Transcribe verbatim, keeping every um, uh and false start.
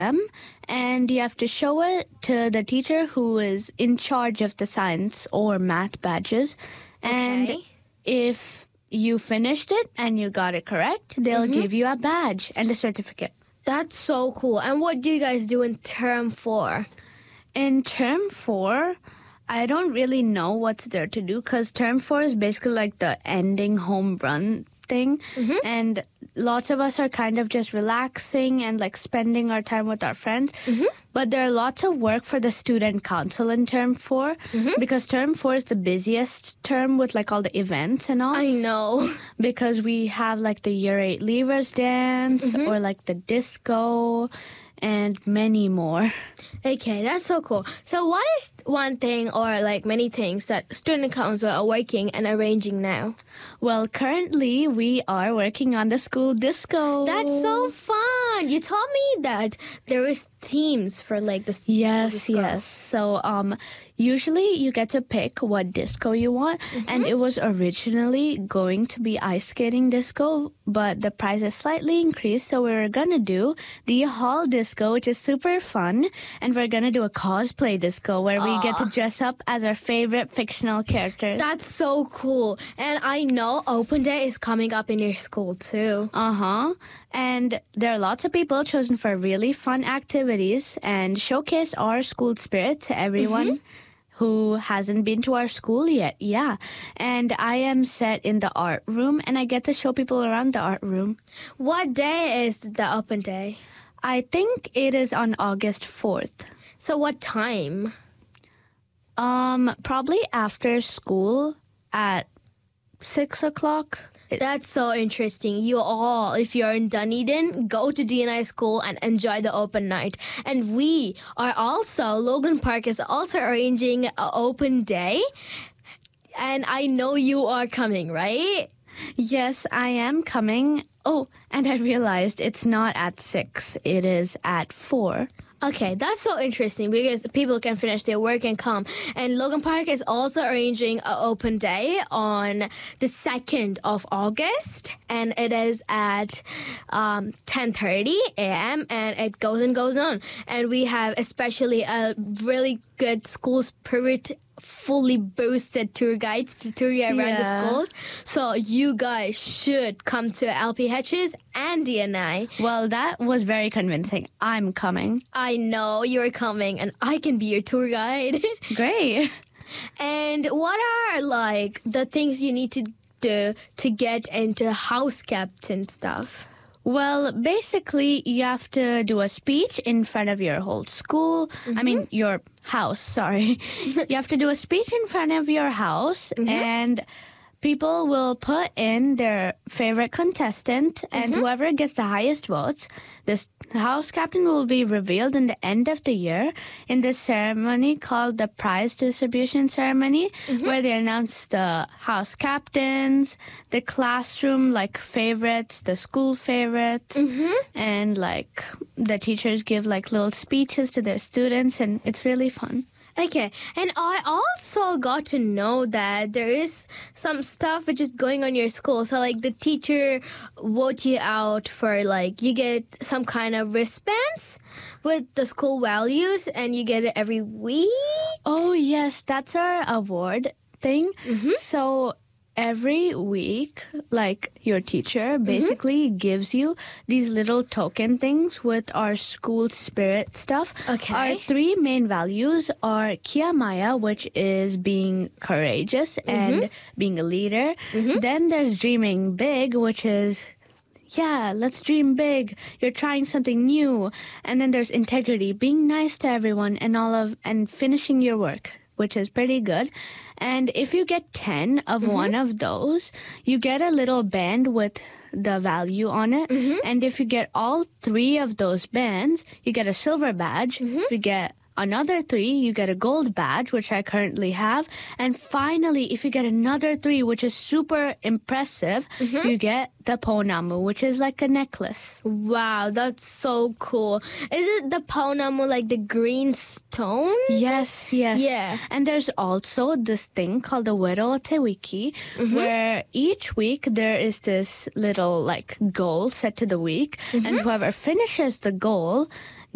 them, and you have to show it to the teacher who is in charge of the science or math badges. And Okay. if you finished it and you got it correct, they'll Mm-hmm. give you a badge and a certificate. That's so cool. And what do you guys do in term four? In term four, I don't really know what's there to do because term four is basically like the ending home run thing. Mm-hmm. And lots of us are kind of just relaxing and like spending our time with our friends. Mm-hmm. But there are lots of work for the student council in term four Mm-hmm. because term four is the busiest term with like all the events and all. I know. Because we have like the year eight leavers dance Mm-hmm. or like the disco and many more. Okay, that's so cool. So what is one thing or like many things that student council are working and arranging now? Well, currently we are working on the school disco. That's so fun. You told me that there is themes for like the school Yes, disco. yes. So um usually you get to pick what disco you want, and it was originally going to be ice skating disco, but the price is slightly increased, so we're gonna do the hall disco, which is super fun, and we're gonna do a cosplay disco where we get to dress up as our favorite fictional characters. That's so cool. And I know open day is coming up in your school too. Uh-huh. And there are lots of people chosen for really fun activities and showcase our school spirit to everyone who hasn't been to our school yet. Yeah. And I am set in the art room and I get to show people around the art room. What day is the open day? I think it is on August fourth. So what time? Um, probably after school at six o'clock. That's so interesting. You all, if you're in Dunedin, go to D N I school and enjoy the open night. And we are also, Logan Park is also arranging an open day. And I know you are coming, right? Yes, I am coming. Oh, and I realized it's not at six. It is at four. Okay, that's so interesting because people can finish their work and come. And Logan Park is also arranging an open day on the second of August. And it is at um, ten thirty a.m. and it goes and goes on. And we have especially a really good school spirit fully boosted tour guides to tour you around Yeah. the schools. So you guys should come to L P H's and D N I. Well, that was very convincing. I'm coming. I know you're coming and I can be your tour guide. Great. And what are like the things you need to do to get into house captain stuff? Well, basically, you have to do a speech in front of your whole school. I mean, your house, sorry. You have to do a speech in front of your house, and people will put in their favorite contestant, and whoever gets the highest votes, this house captain will be revealed in the end of the year in this ceremony called the prize distribution ceremony, where they announce the house captains, the classroom like favorites, the school favorites, and like the teachers give like little speeches to their students, and it's really fun. Okay, and I also got to know that there is some stuff which is going on in your school. So, like, the teacher vote you out for, like, you get some kind of wristbands with the school values, and you get it every week. Oh, yes, that's our award thing. So every week, like your teacher basically gives you these little token things with our school spirit stuff. Okay. Our three main values are Kia Maya, which is being courageous and being a leader. Then there's dreaming big, which is yeah, let's dream big. You're trying something new. And then there's integrity, being nice to everyone and all of and finishing your work, which is pretty good. And if you get ten of one of those, you get a little band with the value on it. And if you get all three of those bands, you get a silver badge. If you get another three, you get a gold badge, which I currently have. And finally, if you get another three, which is super impressive, you get the Pounamu, which is like a necklace. Wow, that's so cool. Is it the Pounamu, like the green stone? Yes, yes. Yeah. And there's also this thing called the Wero Te Wiki, where each week there is this little like goal set to the week, and whoever finishes the goal